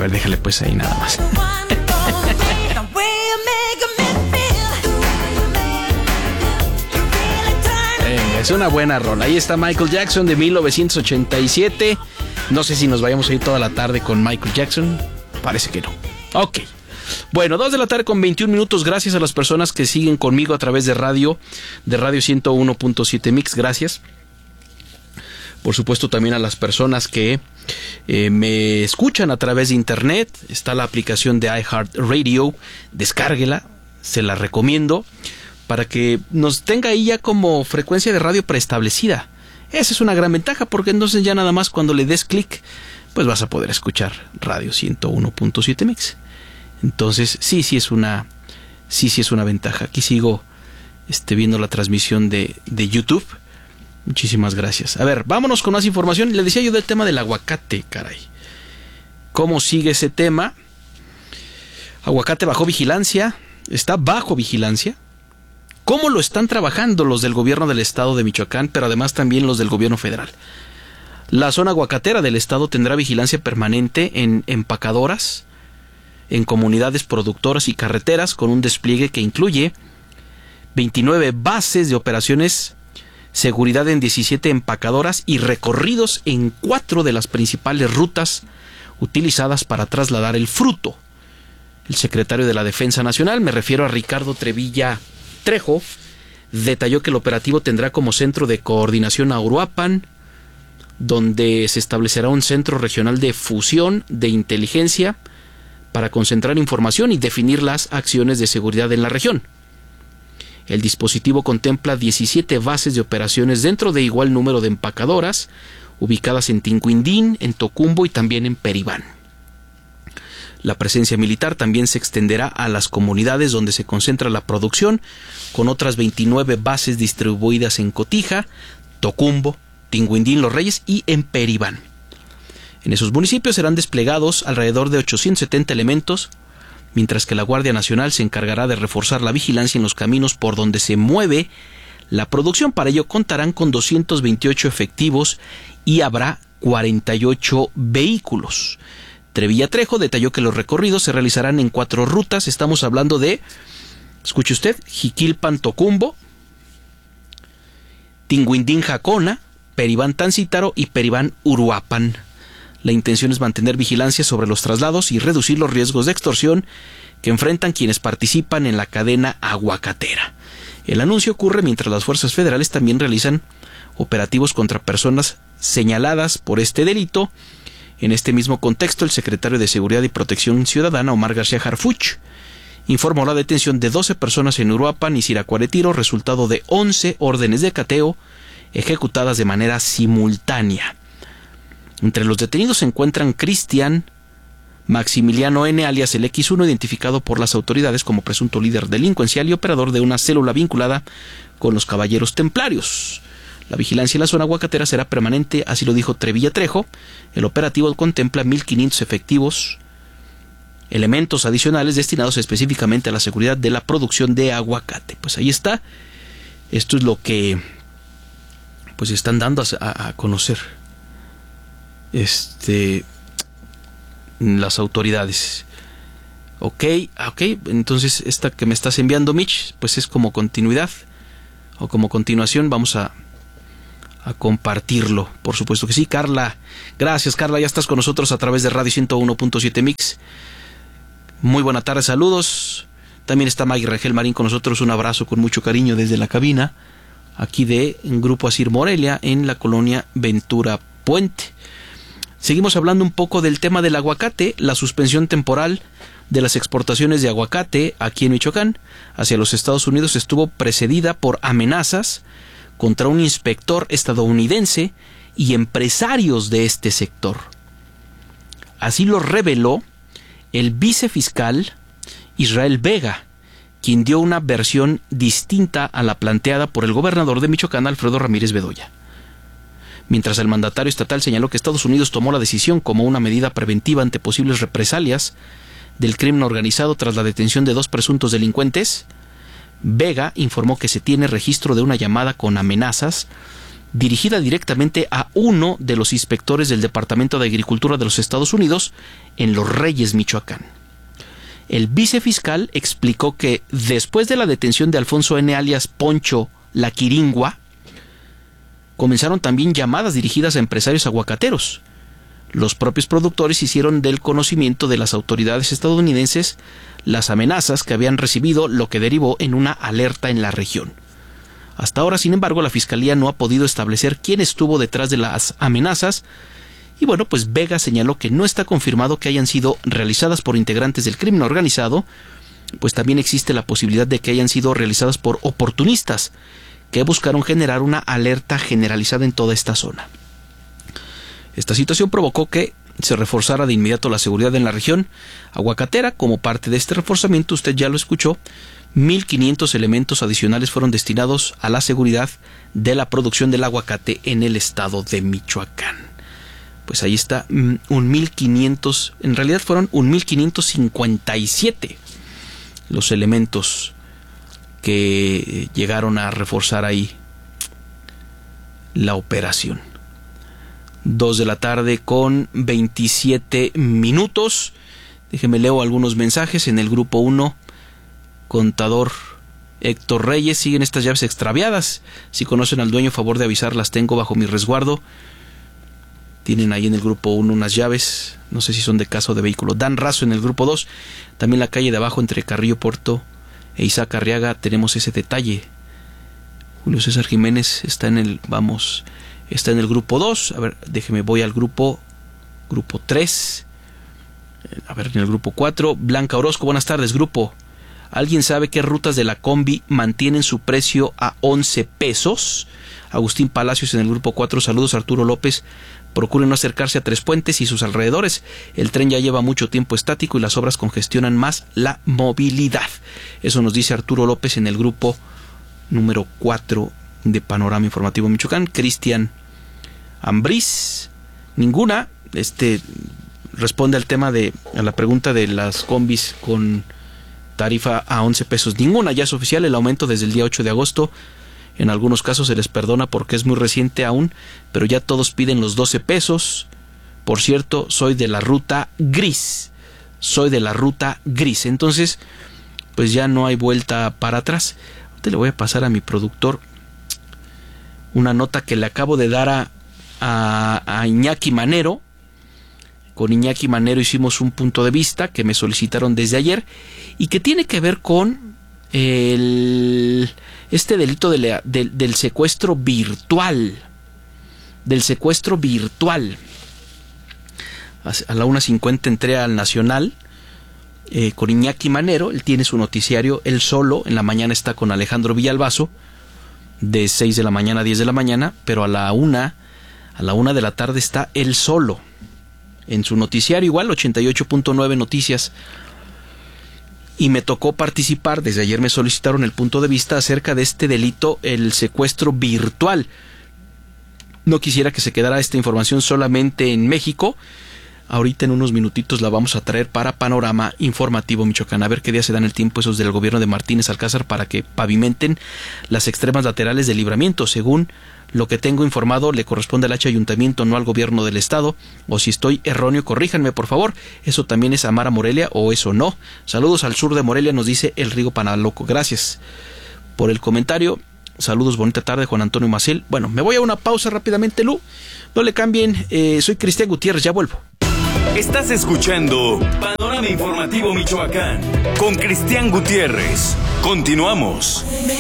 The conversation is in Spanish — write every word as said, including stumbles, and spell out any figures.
ver, déjale pues ahí nada más. Es una buena rola. Ahí está Michael Jackson de mil novecientos ochenta y siete. No sé si nos vayamos a ir toda la tarde con Michael Jackson. Parece que no. Ok. Bueno, dos de la tarde con veintiún minutos. Gracias a las personas que siguen conmigo a través de radio, de Radio ciento uno punto siete Mix. Gracias. Por supuesto también a las personas que eh, me escuchan a través de internet. Está la aplicación de iHeartRadio. Descárguela. Se la recomiendo, para que nos tenga ahí ya como frecuencia de radio preestablecida. Esa es una gran ventaja, porque entonces ya nada más cuando le des clic, pues vas a poder escuchar Radio ciento uno punto siete Mix. Entonces, sí, sí es una, sí, sí es una ventaja. Aquí sigo este, viendo la transmisión de, de YouTube. Muchísimas gracias. A ver, vámonos con más información. Le decía yo del tema del aguacate, caray. ¿Cómo sigue ese tema? Aguacate bajo vigilancia. Está bajo vigilancia. ¿Cómo lo están trabajando los del gobierno del estado de Michoacán, pero además también los del gobierno federal? La zona aguacatera del estado tendrá vigilancia permanente en empacadoras, en comunidades productoras y carreteras, con un despliegue que incluye veintinueve bases de operaciones, seguridad en diecisiete empacadoras y recorridos en cuatro de las principales rutas utilizadas para trasladar el fruto. El secretario de la Defensa Nacional, me refiero a Ricardo Trevilla Trejo, detalló que el operativo tendrá como centro de coordinación a Uruapan, donde se establecerá un centro regional de fusión de inteligencia para concentrar información y definir las acciones de seguridad en la región. El dispositivo contempla diecisiete bases de operaciones dentro de igual número de empacadoras, ubicadas en Tincuindín, en Tocumbo y también en Peribán. La presencia militar también se extenderá a las comunidades donde se concentra la producción, con otras veintinueve bases distribuidas en Cotija, Tocumbo, Tinguindín, Los Reyes y en Peribán. En esos municipios serán desplegados alrededor de ochocientos setenta elementos, mientras que la Guardia Nacional se encargará de reforzar la vigilancia en los caminos por donde se mueve la producción. Para ello contarán con doscientos veintiocho efectivos y habrá cuarenta y ocho vehículos. Trevilla Trejo detalló que los recorridos se realizarán en cuatro rutas. Estamos hablando de, escuche usted, Jiquilpan Tocumbo, Tinguindín Jacona, Peribán Tancítaro y Peribán Uruapan. La intención es mantener vigilancia sobre los traslados y reducir los riesgos de extorsión que enfrentan quienes participan en la cadena aguacatera. El anuncio ocurre mientras las fuerzas federales también realizan operativos contra personas señaladas por este delito. En este mismo contexto, el secretario de Seguridad y Protección Ciudadana, Omar García Harfuch, informó la detención de doce personas en Uruapan y Siracuaretiro, resultado de once órdenes de cateo ejecutadas de manera simultánea. Entre los detenidos se encuentran Cristian Maximiliano N., alias el equis uno, identificado por las autoridades como presunto líder delincuencial y operador de una célula vinculada con los Caballeros Templarios. La vigilancia en la zona aguacatera será permanente, así lo dijo Trevilla Trejo. El operativo contempla mil quinientos efectivos, elementos adicionales destinados específicamente a la seguridad de la producción de aguacate. Pues ahí está. Esto es lo que pues están dando a, a conocer este las autoridades. Ok, ok, entonces esta que me estás enviando, Mitch, pues es como continuidad o como continuación. Vamos a a compartirlo, por supuesto que sí. Carla, gracias Carla, ya estás con nosotros a través de Radio ciento uno punto siete Mix. Muy buena tarde, saludos. También está Maggie Rangel Marín con nosotros, un abrazo con mucho cariño desde la cabina, aquí de Grupo Asir Morelia, en la colonia Ventura Puente. Seguimos hablando un poco del tema del aguacate. La suspensión temporal de las exportaciones de aguacate aquí en Michoacán hacia los Estados Unidos estuvo precedida por amenazas contra un inspector estadounidense y empresarios de este sector. Así lo reveló el vicefiscal Israel Vega, quien dio una versión distinta a la planteada por el gobernador de Michoacán, Alfredo Ramírez Bedoya. Mientras el mandatario estatal señaló que Estados Unidos tomó la decisión como una medida preventiva ante posibles represalias del crimen organizado tras la detención de dos presuntos delincuentes, Vega informó que se tiene registro de una llamada con amenazas dirigida directamente a uno de los inspectores del Departamento de Agricultura de los Estados Unidos en Los Reyes, Michoacán. El vicefiscal explicó que después de la detención de Alfonso N. alias Poncho La Quiringua, comenzaron también llamadas dirigidas a empresarios aguacateros. Los propios productores hicieron del conocimiento de las autoridades estadounidenses las amenazas que habían recibido, lo que derivó en una alerta en la región. Hasta ahora, sin embargo, la Fiscalía no ha podido establecer quién estuvo detrás de las amenazas. Y bueno, pues Vega señaló que no está confirmado que hayan sido realizadas por integrantes del crimen organizado, pues también existe la posibilidad de que hayan sido realizadas por oportunistas que buscaron generar una alerta generalizada en toda esta zona. Esta situación provocó que se reforzara de inmediato la seguridad en la región aguacatera. Como parte de este reforzamiento, usted ya lo escuchó, mil quinientos elementos adicionales fueron destinados a la seguridad de la producción del aguacate en el estado de Michoacán. Pues ahí está, un mil quinientos, en realidad fueron un mil quinientos cincuenta y siete los elementos que llegaron a reforzar ahí la operación. Dos de la tarde con veintisiete minutos. Déjeme leo algunos mensajes en el grupo uno. Contador Héctor Reyes: siguen estas llaves extraviadas. Si conocen al dueño, favor de avisar, las tengo bajo mi resguardo. Tienen ahí en el grupo uno unas llaves, no sé si son de casa o de vehículo. Dan Razo en el grupo dos. También la calle de abajo entre Carrillo Puerto e Isaac Arriaga tenemos ese detalle. Julio César Jiménez está en el, vamos, está en el grupo dos. A ver, déjeme, voy al grupo, grupo tres. A ver, en el grupo cuatro. Blanca Orozco, buenas tardes, grupo. ¿Alguien sabe qué rutas de la combi mantienen su precio a once pesos? Agustín Palacios en el grupo cuatro. Saludos, Arturo López. Procuren no acercarse a Tres Puentes y sus alrededores. El tren ya lleva mucho tiempo estático y las obras congestionan más la movilidad. Eso nos dice Arturo López en el grupo número cuatro de Panorama Informativo Michoacán. Cristian Ambriz, ninguna. Este responde al tema de, a la pregunta de las combis con tarifa a once pesos. Ninguna, ya es oficial el aumento desde el día ocho de agosto. En algunos casos se les perdona porque es muy reciente aún, pero ya todos piden los doce pesos. Por cierto, soy de la ruta gris. Soy de la ruta gris. Entonces, pues ya no hay vuelta para atrás. Ahorita le voy a pasar a mi productor una nota que le acabo de dar a, a, a Iñaki Manero. Con Iñaki Manero hicimos un punto de vista que me solicitaron desde ayer y que tiene que ver con el... este delito de la, de, del secuestro virtual, del secuestro virtual. A la una cincuenta entré al Nacional eh, con Iñaki Manero. Él tiene su noticiario él solo. En la mañana está con Alejandro Villalbazo de seis de la mañana a diez de la mañana, pero a la una a la una de la tarde está él solo en su noticiario, igual ochenta y ocho punto nueve Noticias. Y me tocó participar, desde ayer me solicitaron el punto de vista acerca de este delito, el secuestro virtual. No quisiera que se quedara esta información solamente en México. Ahorita en unos minutitos la vamos a traer para Panorama Informativo Michoacán. A ver qué día se dan el tiempo esos del gobierno de Martínez Alcázar para que pavimenten las extremas laterales de Libramiento. Según lo que tengo informado, le corresponde al H Ayuntamiento, no al gobierno del estado. O si estoy erróneo, corríjanme por favor. ¿Eso también es amar a Morelia o eso no? Saludos al sur de Morelia, nos dice el Rigo Panaloco. Gracias por el comentario. Saludos, bonita tarde, Juan Antonio Maciel. Bueno, me voy a una pausa rápidamente, Lu. No le cambien, eh, soy Cristian Gutiérrez, ya vuelvo. Estás escuchando Panorama Informativo Michoacán con Cristian Gutiérrez. Continuamos.